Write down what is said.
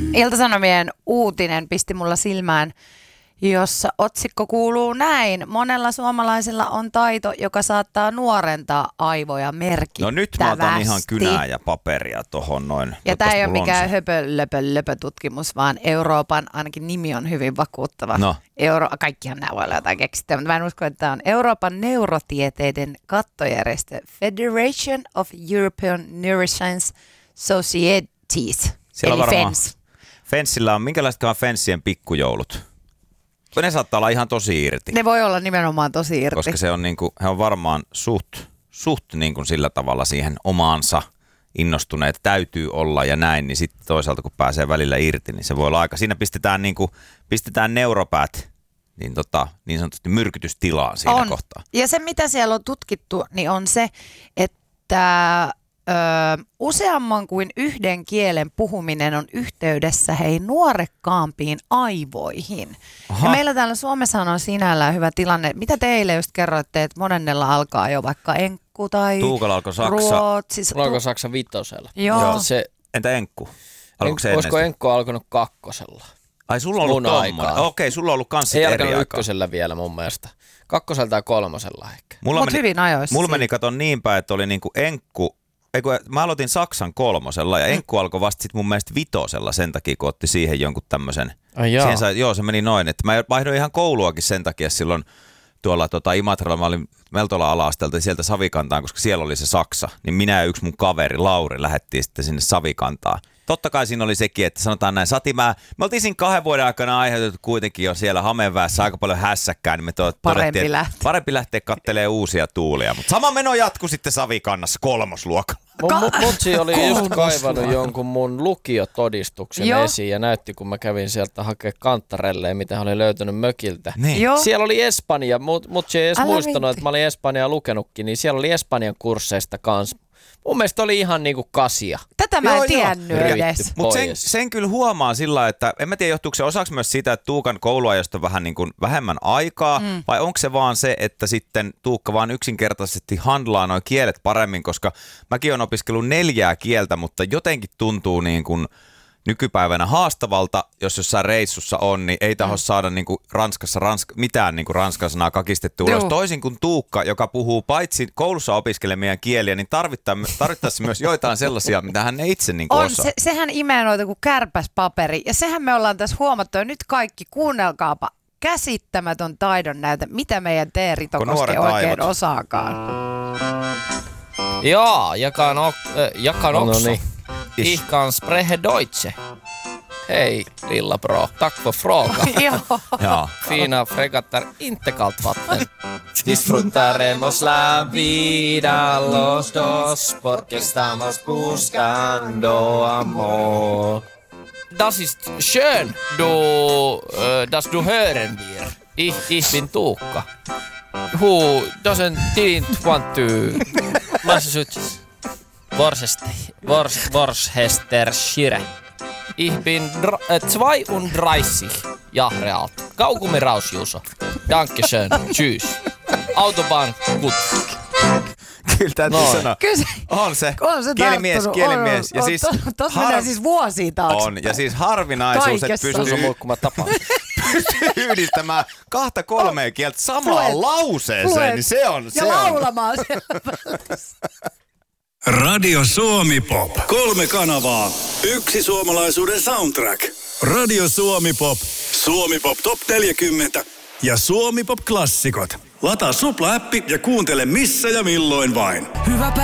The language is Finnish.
Ilta-Sanomien uutinen pisti mulla silmään, jossa otsikko kuuluu näin. Monella suomalaisella on taito, joka saattaa nuorentaa aivoja merkittävästi. No nyt mä otan ihan kynää ja paperia tohon noin. Ja tämä ei ole mikään höpö-löpö-tutkimus, vaan Euroopan, ainakin nimi on hyvin vakuuttava. No. Kaikkihan nämä voi olla jotain keksittyä, mutta mä en usko, että tämä on Euroopan neurotieteiden kattojärjestö Federation of European Neuroscience Societies, Siellä eli FENS. Fenssillä on, minkälaisetkaan Fenssien pikkujoulut? Ne saattaa olla ihan tosi irti. Ne voi olla nimenomaan tosi irti. Koska se on niinku, he on varmaan suht niinku sillä tavalla siihen omaansa innostuneet, täytyy olla ja näin, niin sitten toisaalta kun pääsee välillä irti, niin se voi olla aika. Siinä pistetään neuropäät niin sanotusti myrkytystilaan siinä kohtaa. Ja se mitä siellä on tutkittu, niin on se, että useamman kuin yhden kielen puhuminen on yhteydessä nuorekkaampiin aivoihin. Aha. Ja meillä täällä Suomessa on sinällään hyvä tilanne. Mitä teille just kerroitte, että monennella alkaa jo vaikka enkku tai Tuukalla alkoi Saksa. Ruotsis. Alkoi Saksa vitosella. Joo. Entä enkku? Olisiko enkku alkanut kakkosella? Ai sulla on ollut tommoinen. Okei, sulla on ollut kans eri aikaa. Ei alkanut ykkösellä vielä mun mielestä. Kakkosella tai kolmosella ehkä. Mut hyvin ajoissa. Mulla meni katon niin päin, että oli niinku enkku. Mä aloitin Saksan kolmosella ja enkku alkoi vasta sit mun mielestä vitosella sen takia, kun otti siihen jonkun tämmöisen. Se meni noin, että mä vaihdoin ihan kouluakin sen takia silloin tuolla Imatralla, mä olin Meltola ala-asteelta ja sieltä Savikantaan, koska siellä oli se Saksa, niin minä ja yksi mun kaveri Lauri lähdettiin sitten sinne Savikantaan. Totta kai siinä oli sekin, että sanotaan näin, me oltiin siinä 2 vuoden aikana aiheutettu kuitenkin jo siellä Hameenväessä aika paljon hässäkkää, niin me todettiin, että parempi lähteä kattelemaan uusia tuulia. Mutta sama meno jatkui sitten Savikannassa 3. luokalla. Mutsi oli just kaivannut jonkun mun lukiotodistuksen esiin ja näytti, kun mä kävin sieltä hakemaan kanttarelleen, mitä hän oli löytänyt mökiltä. Niin. Siellä oli Espanja, mutsi ei edes muistanut, että mä olin Espanjaa lukenutkin, niin siellä oli Espanjan kursseista kanssa. Mun mielestä oli ihan niinku kasia. Tätä mä en tiennyt edes. Mutta sen kyllä huomaa sillä, että en mä tiedä johtuuko se osaksi myös sitä, että Tuukan kouluajosta on vähän niin kuin vähemmän aikaa, vai onko se vaan se, että sitten Tuukka vaan yksinkertaisesti handlaa nuo kielet paremmin, koska mäkin olen opiskellut 4 kieltä, mutta jotenkin tuntuu niin kuin nykypäivänä haastavalta, jos jossain reissussa on, niin ei taho saada niin kuin mitään niin kuin ranskan sanaa kakistettua ulos. Toisin kuin Tuukka, joka puhuu paitsi koulussa opiskelemia kieliä, niin tarvittaisiin myös joitain sellaisia, mitä hän ei itse niin kuin osaa. Sehän imee noita kuin kärpäspaperi. Ja sehän me ollaan tässä huomattu, ja nyt kaikki kuunnelkaapa käsittämätön taidon näytä, mitä meidän Teeri Tokoski oikein osaakaan. Ja, jag kan också. Ich kann spreche Deutsche. Hej, lilla bro. Tack för frågan. Ja. Fina fregatar, inte kallt vatten. Disfrutaremos la vida los dos, porque estamos buscando amor. Das ist schön, dass du hören wir. Ich bin Tuukka. Who didn't want to... Massachusetts. Worcester Shire. Ich bin 32 Jahre alt. Kaugummi raus, Juuso. Dankeschön. Tschüss. Autobahn gut. Kyllä täytyy sanoa. On se kielimies. Ja siis tossa menee siis vuosia taakse. On. Ja siis harvinaisuus, että pystyy yhdistämään 2-3 kieltä samaan lauseeseen, niin se on. Ja laulamaan Radio Suomi Pop. 3 kanavaa. 1 suomalaisuuden soundtrack. Radio Suomi Pop. Suomi Pop Top 40. Ja Suomi Pop Klassikot. Lataa Supla-appi ja kuuntele missä ja milloin vain. Hyvä